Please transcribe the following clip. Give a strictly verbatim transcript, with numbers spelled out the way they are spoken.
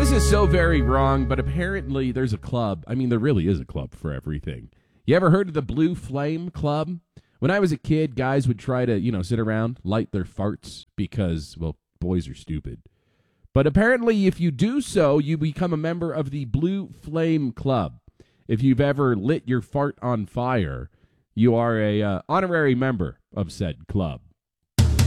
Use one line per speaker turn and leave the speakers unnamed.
This is so very wrong, but apparently there's a club. I mean, there really is a club for everything. You ever heard of the Blue Flame Club? When I was a kid, guys would try to, you know, sit around, light their farts because, well, boys are stupid. But apparently if you do so, you become a member of the Blue Flame Club. If you've ever lit your fart on fire, you are a uh, honorary member of said club.